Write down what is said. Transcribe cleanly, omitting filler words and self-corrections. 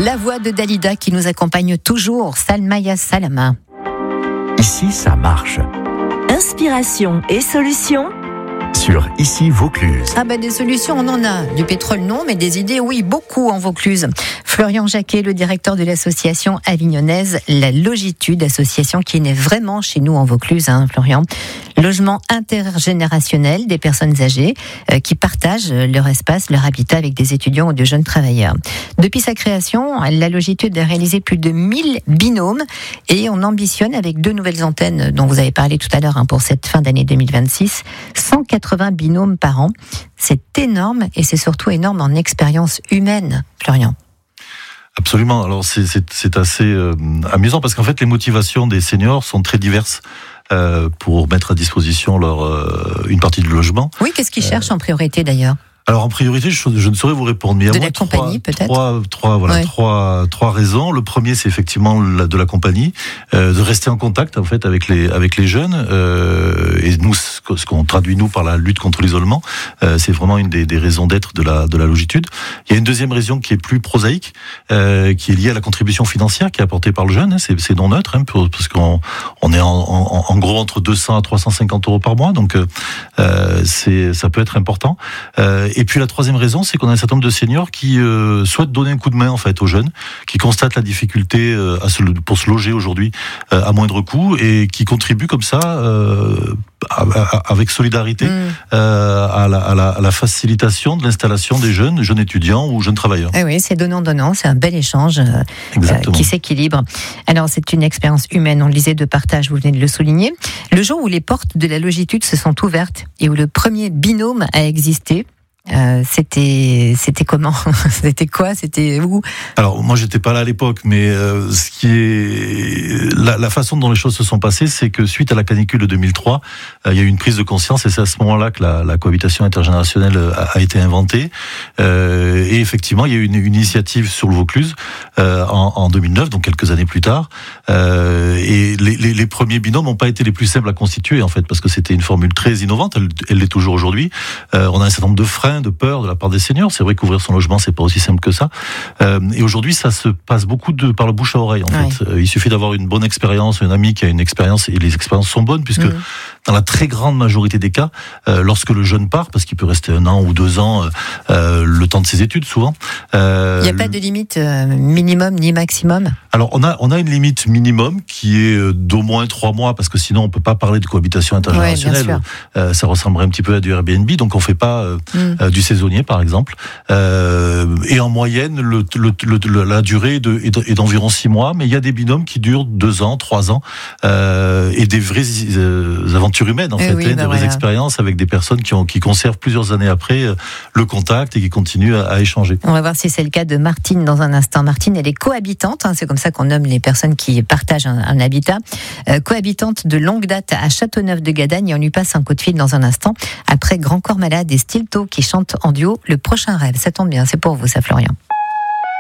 La voix de Dalida qui nous accompagne toujours, Salma ya Salama. Ici, ça marche. Inspiration et solutions Sur Ici Vaucluse. Des solutions, on en a. Du pétrole, non, mais des idées, oui, beaucoup en Vaucluse. Florian Jacquet, le directeur de l'association avignonnaise La Logitude, association qui est née vraiment chez nous en Vaucluse, Florian. Logement intergénérationnel des personnes âgées qui partagent leur espace, leur habitat avec des étudiants ou de jeunes travailleurs. Depuis sa création, La Logitude a réalisé plus de 1000 binômes et on ambitionne avec 2 nouvelles antennes dont vous avez parlé tout à l'heure pour cette fin d'année 2026, 180 binômes par an. C'est énorme et c'est surtout énorme en expérience humaine, Florian. Absolument. Alors c'est assez amusant parce qu'en fait les motivations des seniors sont très diverses pour mettre à disposition une partie du logement. Oui, qu'est-ce qu'ils cherchent en priorité d'ailleurs ? Alors en priorité, je ne saurais vous répondre, mais il y a de la compagnie peut-être. Trois raisons. Le premier, c'est effectivement de la compagnie, de rester en contact en fait avec les jeunes. Et nous, ce qu'on traduit nous par la lutte contre l'isolement, c'est vraiment une des raisons d'être de la Logitude. Il y a une deuxième raison qui est plus prosaïque, qui est liée à la contribution financière qui est apportée par le jeune. C'est non neutre, parce qu'on est en gros entre 200 à 350 euros par mois, donc ça peut être important. Et puis la troisième raison, c'est qu'on a un certain nombre de seniors qui souhaitent donner un coup de main en fait aux jeunes, qui constatent la difficulté pour se loger aujourd'hui à moindre coût et qui contribuent comme ça avec solidarité à la facilitation de l'installation des jeunes étudiants ou jeunes travailleurs. Eh oui, c'est donnant-donnant, c'est un bel échange qui s'équilibre. Alors c'est une expérience humaine, on le disait, de partage, vous venez de le souligner. Le jour où les portes de la Logitude se sont ouvertes et où le premier binôme a existé, c'était comment ? C'était quoi ? C'était où ? Alors moi j'étais pas là à l'époque, mais ce qui est la façon dont les choses se sont passées, c'est que suite à la canicule de 2003, il y a eu une prise de conscience et c'est à ce moment-là que la cohabitation intergénérationnelle a été inventée. Et effectivement, il y a eu une initiative sur le Vaucluse en 2009, donc quelques années plus tard. Et les premiers binômes n'ont pas été les plus simples à constituer en fait, parce que c'était une formule très innovante. Elle l'est toujours aujourd'hui. On a un certain nombre de freins, de peur de la part des seniors. C'est vrai qu'ouvrir son logement, c'est pas aussi simple que ça. Et aujourd'hui, ça se passe beaucoup par le bouche à oreille, en fait. Il suffit d'avoir une bonne expérience, un ami qui a une expérience, et les expériences sont bonnes, puisque dans la très grande majorité des cas, lorsque le jeune part, parce qu'il peut rester 1 an ou 2 ans, le temps de ses études, souvent. Il n'y a pas de limite minimum ni maximum ? Alors, on a une limite minimum qui est d'au moins 3 mois, parce que sinon, on peut pas parler de cohabitation intergénérationnelle. Ça ressemblerait un petit peu à du Airbnb, donc on fait pas du saisonnier par exemple, et en moyenne la durée est d'environ 6 mois, mais il y a des binômes qui durent 2 ans, 3 ans, et des vraies aventures humaines en fait, des vraies expériences avec des personnes qui conservent plusieurs années après le contact et qui continuent à échanger. On va voir si c'est le cas de Martine dans un instant. Martine, elle est cohabitante, c'est comme ça qu'on nomme les personnes qui partagent un habitat, cohabitante de longue date à Châteauneuf-de-Gadagne, et on lui passe un coup de fil dans un instant après Grand Corps Malade et Stilto qui chantent en duo Le Prochain Rêve. Ça tombe bien, c'est pour vous ça, Florian.